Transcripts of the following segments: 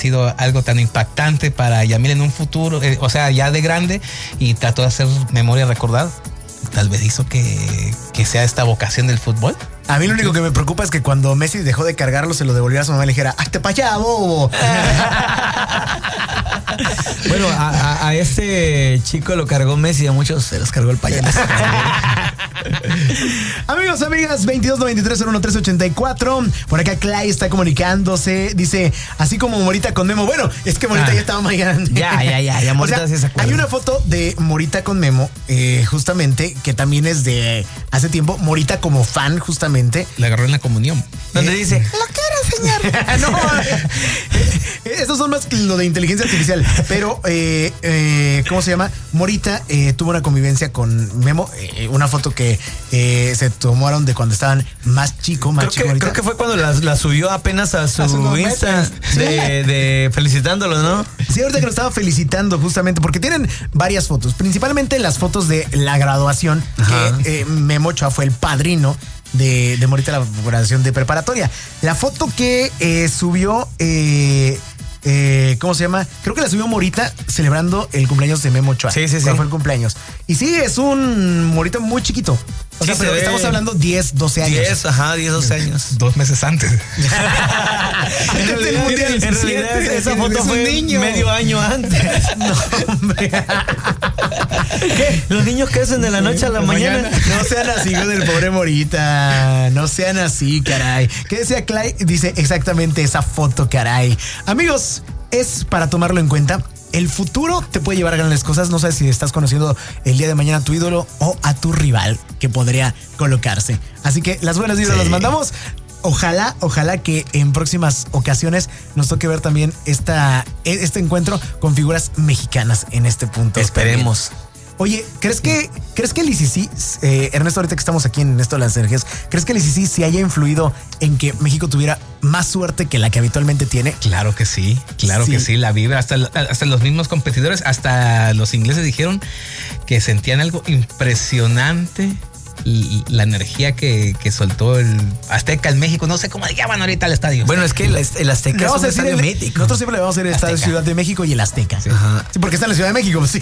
sido algo tan impactante para Yamil en un futuro, o sea, ya de grande, y trató de hacer memoria, recordar. Tal vez hizo que sea esta vocación del fútbol. A mí lo único que me preocupa es que cuando Messi dejó de cargarlo, se lo devolviera a su mamá y le dijera, ¡hazte para allá, bobo! Bueno, a este chico lo cargó Messi, a muchos se los cargó el payaso. Amigos, amigas, 2293-01384. Por acá Clay está comunicándose. Dice, así como Morita con Memo. Bueno, es que Morita ya estaba más grande. Ya, Morita, o sea, sí se acuerda. Hay una foto de Morita con Memo, justamente, que también es de hace tiempo. Morita como fan, justamente. Le agarró en la comunión. Donde dice, lo quiero, señor. No, esos son más lo de inteligencia artificial. Pero, ¿cómo se llama? Morita tuvo una convivencia con Memo. Una foto que se tomaron de cuando estaban más chico, creo que fue cuando la subió apenas a su Insta de felicitándolo, ¿no? Sí, ahorita que lo estaba felicitando justamente porque tienen varias fotos, principalmente las fotos de la graduación. Ajá. Que Memo Ochoa fue el padrino de Morita, la graduación de preparatoria. La foto que subió ¿cómo se llama? Creo que la subió Morita celebrando el cumpleaños de Memo Ochoa. Sí. Fue el cumpleaños. Y sí, es un Morita muy chiquito. O sea, pero estamos hablando 10, 12 años. 10, 12 años. 2 meses antes. En realidad esa foto fue niño. Medio año antes. No, hombre. ¿Qué? Los niños crecen de la noche a la mañana. No sean así con el pobre Morita. No sean así, caray. ¿Qué decía Clay? Dice exactamente esa foto, caray. Amigos, es para tomarlo en cuenta. El futuro te puede llevar a grandes cosas. No sabes si estás conociendo el día de mañana a tu ídolo o a tu rival que podría colocarse. Así que las buenas vibras las mandamos. Ojalá que en próximas ocasiones nos toque ver también este encuentro con figuras mexicanas en este punto. Esperemos. También. Oye, ¿crees que el ICC, Ernesto, ahorita que estamos aquí en esto de las energías, ¿crees que el ICC sí haya influido en que México tuviera más suerte que la que habitualmente tiene? Claro que sí, que sí, la vibra, hasta los mismos competidores, hasta los ingleses dijeron que sentían algo impresionante. La energía que soltó el Azteca en México, no sé cómo le llaman ahorita al estadio. Bueno, es que el Azteca es un estadio mítico. Nosotros siempre le vamos a decir el estadio Ciudad de México y el Azteca. Sí, sí, porque está en la Ciudad de México. Sí,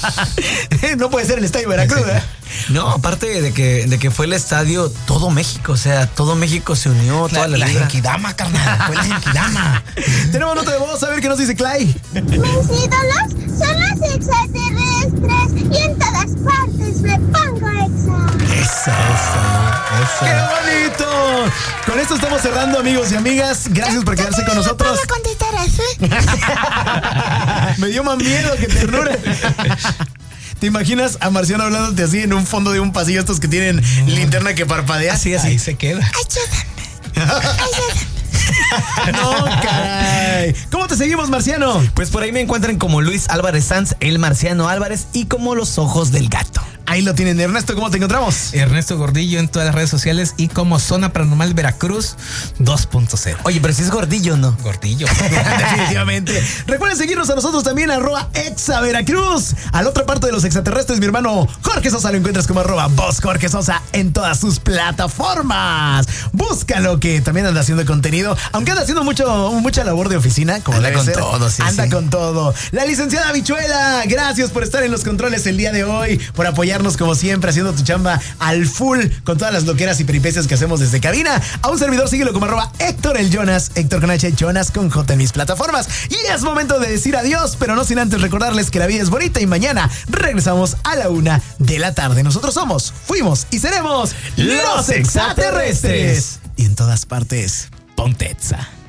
no puede ser el estadio Veracruz, ¿eh? No, aparte de que fue el estadio todo México, o sea, todo México se unió, toda la Genkidama, carnal, fue la Genkidama. Tenemos nota de voz, a ver qué nos dice Clay. Mis ídolos son los extraterrestres y en todas partes me pongo exa. Eso. ¡Qué bonito! Con esto estamos cerrando, amigos y amigas. Gracias por quedarse con nosotros. ¿Puedo contestar así? Me dio más miedo que ternura. ¿Te imaginas a Marciano hablándote así en un fondo de un pasillo, estos que tienen linterna que parpadea? Así. Ahí se queda. Ayúdame. No, caray. ¿Cómo te seguimos, Marciano? Pues por ahí me encuentran como Luis Álvarez Sanz, el Marciano Álvarez, y como Los Ojos del Gato. Ahí lo tienen. Ernesto, ¿cómo te encontramos? Ernesto Gordillo en todas las redes sociales y como Zona Paranormal Veracruz 2.0. Oye, pero si es Gordillo, ¿no? Gordillo. Definitivamente. Recuerden seguirnos a nosotros también, @ExaVeracruz. A la otra parte de los extraterrestres, mi hermano Jorge Sosa lo encuentras como @Voz Jorge Sosa en todas sus plataformas. Búscalo, que también anda haciendo contenido, aunque anda haciendo mucha labor de oficina, como anda debe con ser. todo, sí. Anda con todo. La licenciada Bichuela, gracias por estar en los controles el día de hoy, por apoyarnos como siempre, haciendo tu chamba al full con todas las loqueras y peripecias que hacemos desde cabina. A un servidor, síguelo como @Héctor el Jonas, Héctor con H, Jonas con J en mis plataformas. Y es momento de decir adiós, pero no sin antes recordarles que la vida es bonita y mañana regresamos a la 1 de la tarde. Nosotros somos, fuimos y seremos los extraterrestres. Y en todas partes, ponte Exa.